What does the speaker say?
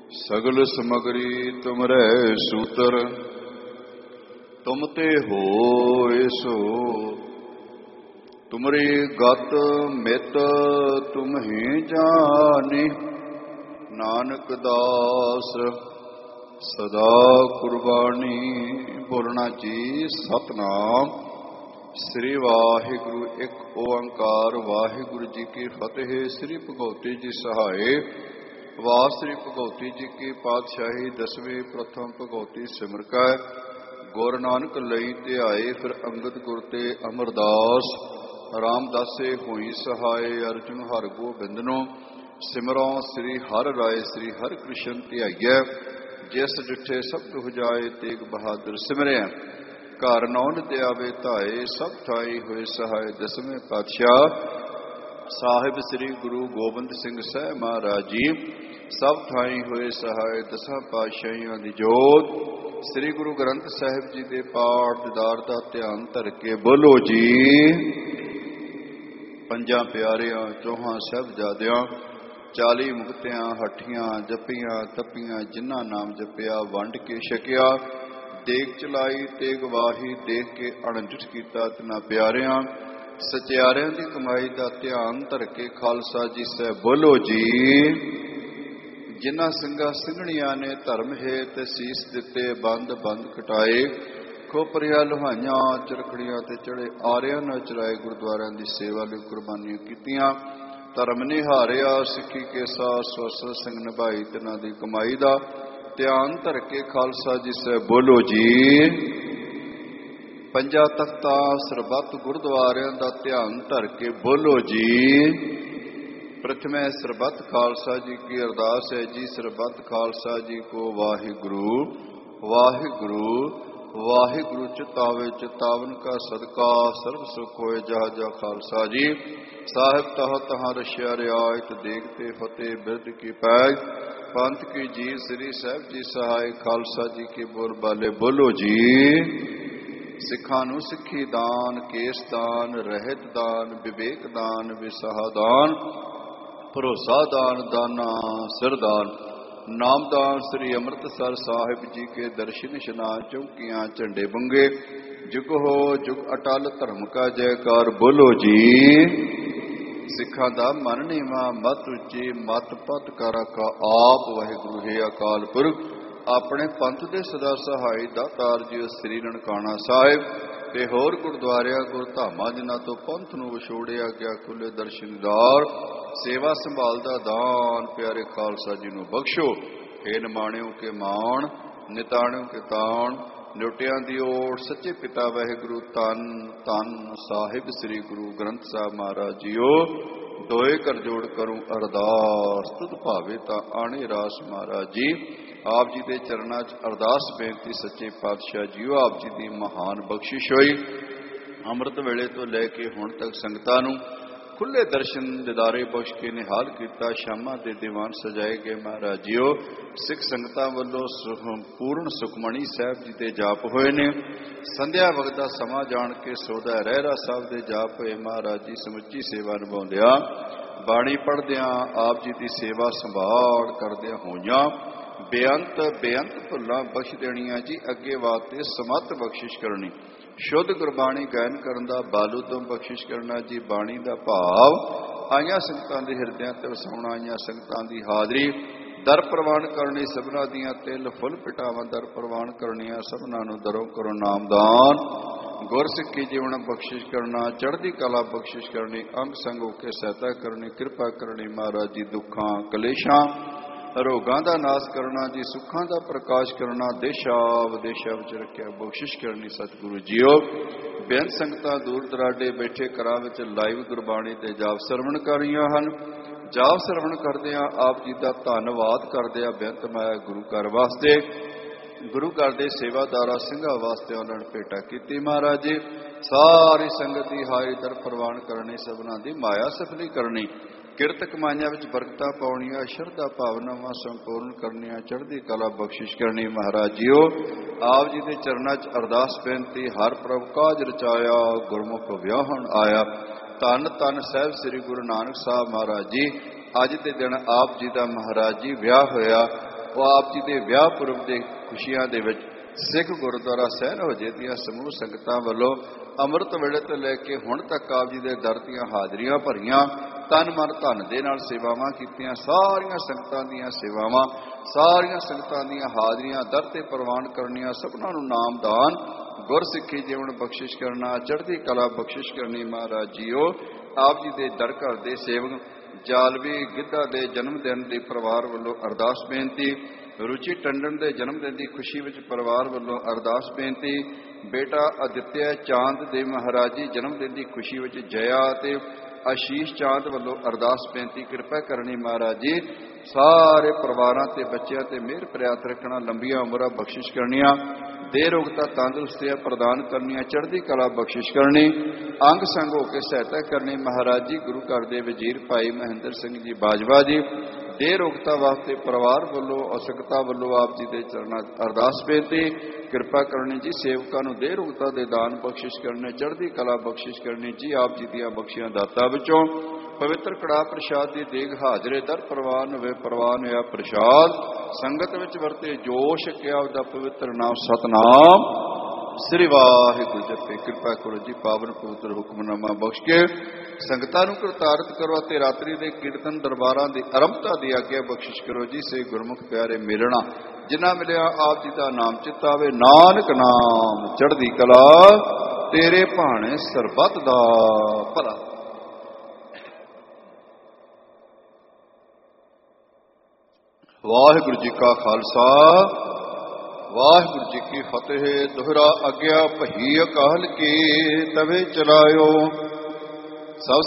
सगल समगरी तुमरे सूतर, तुम ते होए सो। तुमरी गत मित तुम्हें जाने, नानक दास सदा कुर्बानी। बोलना जी सतनाम श्री वाहिगुरु एक ओंकार। वाहिगुरु जी की फतेह। श्री भगवती जी सहाय। वाह श्री भगवती जी की पातशाही। दसवीं प्रथम भगवती सिमर कै, गुर नानक लई ध्याए। फिर अंगद गुर ते अमरदास, रामदासे होई सहाय। अर्जुन हर गोबिंदनो, सिमरों श्री हर राय। श्री हर कृष्ण ध्याइयै, जिस डिठे सब दुख जाए। तेग बहादुर सिमरिया, घर नौन ते आवे धाए। सब ठाई होए सहाय। दसवें पातशाह साहिब श्री गुरु गोबिंद सिंह साहब महाराज जी, सब ठाई होए सहाय। दसां पातशाहियां दी जोत श्री गुरु ग्रंथ साहिब जी दे पाठ दीदार दा ध्यान धर के बोलो जी। पंजां प्यारियां चौहां साहिबजादियां, 40 मुक्तियां हठियां जपियां तपियां। जिन्हां नाम जपिया वंड के छकिया। देख चलाई तेग वाही, देख के अणजिठ कीता तिना प्यारियां। सचियारियां दी कमाई दा ध्यान धर के खालसा जी सै बोलो जी। जिन्हां ਸਿੰਘਾਂ ਸਿੰਘਣੀਆਂ ने धर्म हेत सीस दिते, बंद बंद कटाए। खोपरिया लुहाइयां चरखड़ियां ते चढ़े, आरियां न चराए। गुरुद्वारियां दी सेवा लई कुर्बानियां कीतियां। धर्म निहारिया सिੱਖੀ के साथ स्वस ਸਿੰਘ निभाई। तिन्हां दी कमाई दा ध्यान धर के खालसा जी सै बोलो जी। पंजा तख्ता सरबत गुरुद्वारियां दा ध्यान धर के बोलो जी। प्रथमे सरबत खालसा जी की अरदास है जी। सरबत खालसा जी को वाहिगुरु वाहिगुरु वाहिगुरु। चितावे चितावन का सदका, सर्व सुख होए जहा जहा खालसा जी। साहिब तह तहाँ रशिया रियायत, देखते फतेह बिरद की पैज। पंथ की जीव श्री साहब जी सहाय। खालसा जी के बोल बाले बोलो जी। सिखां नूं सिੱਖੀ दान, केस दान, रहत दान, विवेक दान, विसाह दान, भरोसा दान, दाना सिरदान, नामदान। श्री अमृतसर साहिब जी के दर्शन स्नान, चौकियां झंडे बंगे। जुग हो जुग अटल धर्म का जयकार बोलो जी। सिखां दा मन नीवा मत उच्ची, मत पत कर का आप। वाहिगुरु है अकाल पुरख, अपने पंथ दे सदा सहाय। दातार जी श्री ननकाना साहिब ते होर गुरुद्वारिया गुरधामां, जिन्हां तो पंथ नूं विछोड़िया गया। खुले दर्शनदार, सेवा संभाल दा दान। प्यारे खालसा जी नूं बख्शो। हे निमाणिओ के माण, निताणिओ के ताण। निउटियां दी ओट सच्चे पिता वाहिगुरु धन धन साहिब श्री गुरु ग्रंथ साहिब महाराज जीओ। दोए कर जोड़ करूं अरदास, तुध भावे ता आणे रास। महाराज जी आप जी के चरणा च अरदास बेनती। सच्चे पातशाह जीओ आप जी की महान बख्शिश होई। अमृत वेले तो लैके हुण तक संगतां नूं खुले दर्शन दिदारे बख्श के निहाल किया। शामां दे दीवान सजाए गए। महाराज जीओ सिख संगतां वल्लों पूर्ण सुखमणी साहब जी दे जाप होए ने। संध्या वक्त दा समां जाण के सोदा रहरा साहब दे जाप होए। महाराज जी समुची सेवा निभाउंदियां, बाणी पढ़दियां, आप जी की सेवा संभाल करदियां होइयां। बेअंत बेअंत भुल्लां बख्श देणियां जी। अगे वास्ते समत बख्शिश करनी। शुद्ध गुरबाणी गायन करन दा बालू तो बख्शिश करना जी। बाणी दा भाव आईयां संगतां दे हिरदियां ते वसाउणा। आईयां संगतां दी हाजरी दर प्रवान करनी। सबना दियां तिल फुल पिटावां दर प्रवान करनियां। सबना नूं दरों करो नामदान। गुर सिੱਖੀ जीवन बख्शिश करना। चढ़दी कला बख्शिश करनी। अंग संग होके सहायता करनी। कृपा करनी। महाराज जी दुखां कलेशां रोगां दा नाश करना जी। सुखां दा प्रकाश करना। देशा विदेशा विच रखिया बख्शिश करनी। सतगुरु जीओ बेअंत संगतां दूर दराडे बैठे घरां विच लाइव गुरबाणी ते जाप सरवण कर रहीआं हन। जाप सरवण करदिआं आप जी दा धन्नवाद करदिआं बेअंत माया गुरु घर वास्ते, गुरु घर दे सेवादारां ਸਿੰਘਾਂ वास्ते उन्हां ने भेटा कीती। महाराज जी सारी संगत दी हाई दर प्रवान करनी। सबना दी माया सफली करनी। किरत कमाइयां विच बरकतां पाउणियां। शरधा भावनावां संपूर्ण करनियां। चढ़दी कला बख्शिश करनी। महाराज जीओ आप जी दे चरणां च अरदास बेनती। हर प्रभ काज रचाया, गुरमुख विआहण आया। धन धन साहिब श्री गुरु नानक साहब महाराज जी। अज दे दिन आप जी दा महाराज जी विआह होया। ਉਹ ਆਪ ਜੀ ਦੇ ਵਿਆਹ ਪੁਰਬ ਦੇ ਖੁਸ਼ੀਆਂ ਦੇ ਵਿੱਚ ਸਿੱਖ ਗੁਰਦੁਆਰਾ ਸਹਿਣ ਹੋਜੇ ਦੀਆਂ ਸਮੂਹ ਸੰਗਤਾਂ ਵੱਲੋਂ ਅੰਮ੍ਰਿਤ ਵੇਲੇ ਤੋਂ ਲੈ ਕੇ ਹੁਣ ਤੱਕ ਆਪ ਜੀ ਦੇ ਦਰ ਦੀਆਂ ਹਾਜ਼ਰੀਆਂ ਭਰੀਆਂ, ਤਨ ਮਨ ਧਨ ਦੇ ਨਾਲ ਸੇਵਾਵਾਂ ਕੀਤੀਆਂ। ਸਾਰੀਆਂ ਸੰਗਤਾਂ ਦੀਆਂ ਸੇਵਾਵਾਂ, ਸਾਰੀਆਂ ਸੰਗਤਾਂ ਦੀਆਂ ਹਾਜ਼ਰੀਆਂ ਦਰ ਤੇ ਪ੍ਰਵਾਨ ਕਰਨੀਆਂ, ਸਭਨਾਂ ਨੂੰ ਨਾਮਦਾਨ ਗੁਰਸਿੱਖੀ ਜੀਵਨ ਬਖਸ਼ਿਸ਼ ਕਰਨਾ, ਚੜ੍ਹਦੀ ਕਲਾ ਬਖਸ਼ਿਸ਼ ਕਰਨੀ। ਮਹਾਰਾਜ ਜੀਓ ਆਪ ਜੀ ਦੇ ਦਰ ਘਰ ਦੇ ਸੇਵਕ ਜਾਲਵੀ ਗਿੱਧਾ ਦੇ ਜਨਮ ਦਿਨ ਦੀ ਪਰਿਵਾਰ ਵੱਲੋਂ ਅਰਦਾਸ ਬੇਨਤੀ, ਰੁਚੀ ਟੰਡਨ ਦੇ ਜਨਮ ਦਿਨ ਦੀ ਖੁਸ਼ੀ ਵਿੱਚ ਪਰਿਵਾਰ ਵੱਲੋਂ ਅਰਦਾਸ ਬੇਨਤੀ, ਬੇਟਾ ਅਦਿੱਤਿਆ ਚਾਂਦ ਦੇ ਮਹਾਰਾਜ ਜੀ ਜਨਮ ਦਿਨ ਦੀ ਖੁਸ਼ੀ ਵਿੱਚ ਜਇਆ ਅਤੇ ਆਸ਼ੀਸ਼ ਚਾਂਦ ਵੱਲੋਂ ਅਰਦਾਸ ਬੇਨਤੀ। ਕਿਰਪਾ ਕਰਨੀ ਮਹਾਰਾਜ ਜੀ, ਸਾਰੇ ਪਰਿਵਾਰਾਂ ਤੇ ਬੱਚਿਆਂ ਤੇ ਮਿਹਰ ਪ੍ਰਿਆਤ ਰੱਖਣਾ, ਲੰਬੀਆਂ ਉਮਰਾਂ ਬਖਸ਼ਿਸ਼ ਕਰਨੀਆਂ, ਦੇ ਰੋਗਤਾ ਤੰਦਰੁਸਤੀਆਂ ਪ੍ਰਦਾਨ ਕਰਨੀਆਂ, ਚੜ੍ਹਦੀ ਕਲਾ ਬਖਸ਼ਿਸ਼ ਕਰਨੀ, ਅੰਗ ਸੰਗ ਹੋ ਕੇ ਸਹਾਇਤਾ ਕਰਨੀ। ਮਹਾਰਾਜ ਜੀ ਗੁਰੂ ਘਰ ਦੇ ਵਜ਼ੀਰ ਭਾਈ ਮਹਿੰਦਰ ਸਿੰਘ ਜੀ ਬਾਜਵਾ ਜੀ ਦੇ ਰੋਗਤਾ ਵਾਸਤੇ ਪਰਿਵਾਰ ਵੱਲੋਂ ਅਸਕਤਾ ਵੱਲੋਂ ਆਪ ਜੀ ਦੇ ਚਰਨਾਂ ਅਰਦਾਸ ਬੇਨਤੀ। ਕਿਰਪਾ ਕਰਨੀ ਜੀ, ਸੇਵਕਾਂ ਨੂੰ ਦੇ ਰੋਗਤਾ ਦੇ ਦਾਨ ਬਖਸ਼ਿਸ਼ ਕਰਨੇ, ਚੜ੍ਹਦੀ ਕਲਾ ਬਖਸ਼ਿਸ਼ ਕਰਨੀ ਜੀ। ਆਪ ਜੀ ਦੀਆਂ ਬਖਸ਼ੀਆਂ ਦਾਤਾਂ ਵਿੱਚੋਂ ਪਵਿੱਤਰ ਕੜਾਹ ਪ੍ਰਸ਼ਾਦ ਦੀ ਦੇਗ ਹਾਜ਼ਰੇ ਦਰ ਪ੍ਰਵਾਨ ਹੋਵੇ, ਪ੍ਰਵਾਨ ਹੋਇਆ ਪ੍ਰਸ਼ਾਦ ਸੰਗਤ ਵਿੱਚ ਵਰਤੇ ਜੋਸ਼ ਕਿਆ ਉਹਦਾ ਪਵਿੱਤਰ ਨਾਮ ਸਤਨਾਮ ਸ੍ਰੀ ਵਾਹਿਗੁਰੂ ਜਪੇ। ਕਿਰਪਾ ਕਰੋ ਜੀ, ਪਾਵਨ ਪਵਿੱਤਰ ਹੁਕਮਨਾਮਾ ਬਖਸ਼ ਕੇ ਸੰਗਤਾਂ ਨੂੰ ਕਰਤਾਰਤ ਕਰੋ ਅਤੇ ਰਾਤਰੀ ਦੇ ਕੀਰਤਨ ਦਰਬਾਰਾਂ ਦੀ ਆਰੰਭਤਾ ਦੀ ਆਗਿਆ ਬਖਸ਼ਿਸ਼ ਕਰੋ ਜੀ। ਸੇ ਗੁਰਮੁਖ ਪਿਆਰੇ ਮਿਲਣਾ ਜਿਨ੍ਹਾਂ ਮਿਲਿਆ ਆਪ ਜੀ ਦਾ ਨਾਮ ਚਿਤਾਵੇ, ਨਾਨਕ ਨਾਮ ਚੜ੍ਹਦੀ ਕਲਾ ਤੇਰੇ ਭਾਣੇ ਸਰਬੱਤ ਦਾ ਭਲਾ। ਵਾਹਿਗੁਰੂ ਜੀ ਕਾ ਖਾਲਸਾ, ਵਾਹਿਗੁਰੂ ਜੀ ਕੀ ਫਤਿਹ। ਦੋਹਰਾ ਆਗਿਆ ਭਈ ਅਕਾਲ ਕੀ ਤਵੇ ਚਲਾਇਓ, ਸਭ